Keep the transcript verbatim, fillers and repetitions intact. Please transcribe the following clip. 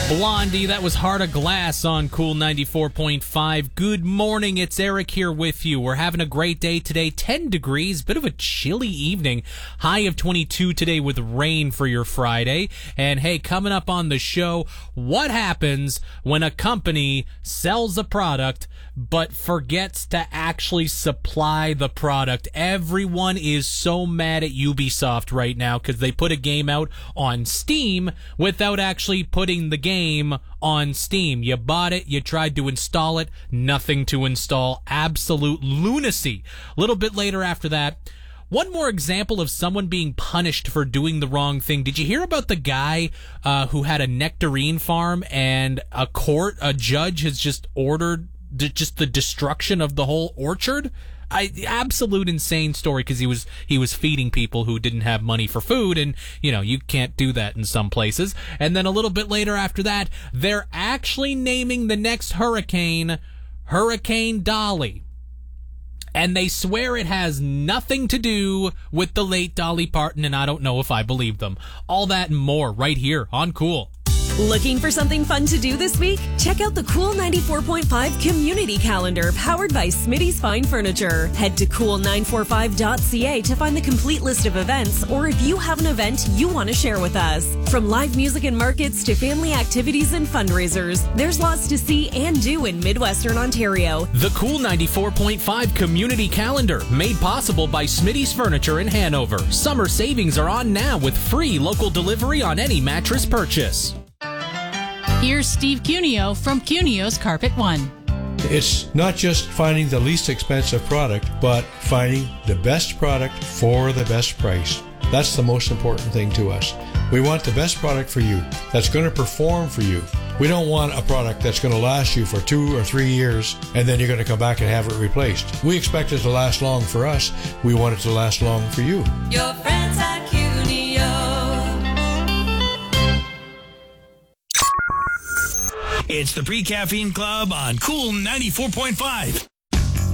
Blondie, that was Heart of Glass on Cool ninety-four point five. Good morning, it's Eric here with you. We're having a great day today, ten degrees, bit of a chilly evening, high of twenty-two today with rain for your Friday. And hey, coming up on the show, what happens when a company sells a product but forgets to actually supply the product? Everyone is so mad at Ubisoft right now because they put a game out on Steam without actually putting the game on Steam. You bought it, you tried to install it, nothing to install. Absolute lunacy. A little bit later after that, one more example of someone being punished for doing the wrong thing. Did you hear about the guy uh, who had a nectarine farm and a court, a judge has just ordered d- just the destruction of the whole orchard? I, absolute insane story because he was he was feeding people who didn't have money for food, and you know you can't do that in some places. And then a little bit later after that, they're actually naming the next hurricane Hurricane Dolly, and they swear it has nothing to do with the late Dolly Parton, and I don't know if I believe them. All that and more right here on Cool. Looking for something fun to do this week? Check out the Cool ninety-four point five Community Calendar powered by Smitty's Fine Furniture. Head to cool nine four five dot c a to find the complete list of events, or if you have an event you want to share with us. From live music and markets to family activities and fundraisers, there's lots to see and do in Midwestern Ontario. The Cool ninety-four point five Community Calendar, made possible by Smitty's Furniture in Hanover. Summer savings are on now with free local delivery on any mattress purchase. Here's Steve Cuneo from Cuneo's Carpet One. It's not just finding the least expensive product, but finding the best product for the best price. That's the most important thing to us. We want the best product for you that's going to perform for you. We don't want a product that's going to last you for two or three years and then you're going to come back and have it replaced. We expect it to last long for us. We want it to last long for you. Your friends at Cuneo. It's the Pre-Caffeine Club on Cool ninety-four point five.